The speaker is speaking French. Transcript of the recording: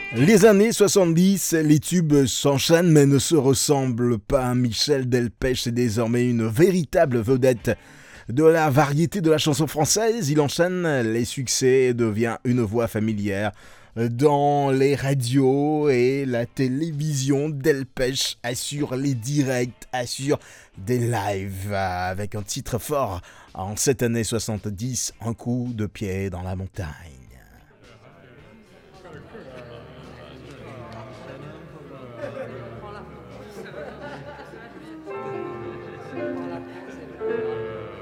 Les années 70, les tubes s'enchaînent mais ne se ressemblent pas. Michel Delpech est désormais une véritable vedette de la variété de la chanson française. Il enchaîne les succès et devient une voix familière dans les radios et la télévision. Delpech assure les directs, assure des lives avec un titre fort en cette année 70, un coup de pied dans la montagne.